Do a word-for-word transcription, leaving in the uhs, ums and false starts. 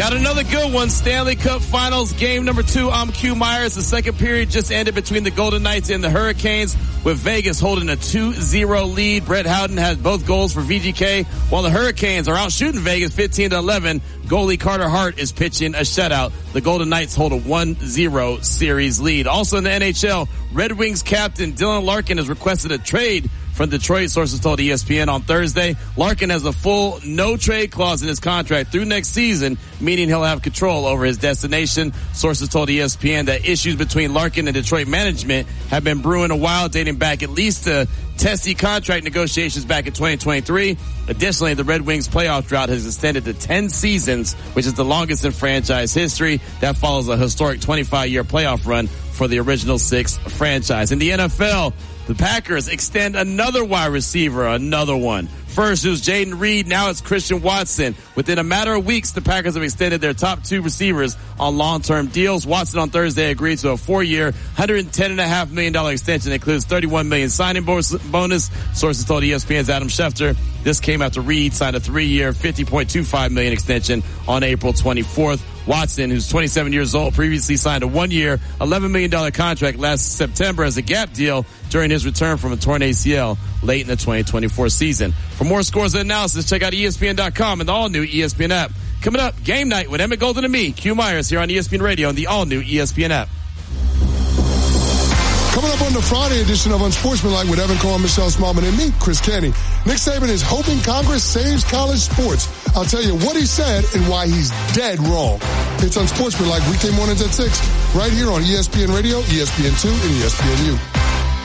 Got another good one. Stanley Cup Finals, game number two. I'm Q Myers. The second period just ended between the Golden Knights and the Hurricanes, with Vegas holding a two zero lead. Brett Howden has both goals for V G K, while the Hurricanes are out shooting Vegas fifteen to eleven. Goalie Carter Hart is pitching a shutout. The Golden Knights hold a one zero series lead. Also in the N H L, Red Wings captain Dylan Larkin has requested a trade from Detroit, sources told E S P N on Thursday. Larkin has a full no-trade clause in his contract through next season, meaning he'll have control over his destination. Sources told E S P N that issues between Larkin and Detroit management have been brewing a while, dating back at least to testy contract negotiations back in twenty twenty-three. Additionally, the Red Wings playoff drought has extended to ten seasons, which is the longest in franchise history. That follows a historic twenty-five year playoff run for the original six franchise. In the N F L, the Packers extend another wide receiver, another one. First, it was Jaden Reed. Now it's Christian Watson. Within a matter of weeks, the Packers have extended their top two receivers on long-term deals. Watson on Thursday agreed to a four-year, one hundred ten point five million dollars extension that includes thirty-one million dollars signing bonus. Sources told E S P N's Adam Schefter. This came after Reed signed a three-year, fifty point two five million dollars extension on April twenty-fourth. Watson, who's twenty-seven years old, previously signed a one-year, eleven million dollars contract last September as a gap deal during his return from a torn A C L late in the twenty twenty-four season. For more scores and analysis, check out E S P N dot com and the all-new E S P N app. Coming up, Game Night with Emmett Golden and me, Q Myers, here on E S P N Radio and the all-new E S P N app. Coming up on the Friday edition of Unsportsmanlike with Evan Cohen, Michelle Smallman, and me, Chris Kenny. Nick Saban is hoping Congress saves college sports. I'll tell you what he said and why he's dead wrong. It's Unsportsmanlike weekday mornings at six, right here on E S P N Radio, E S P N two, and E S P N U.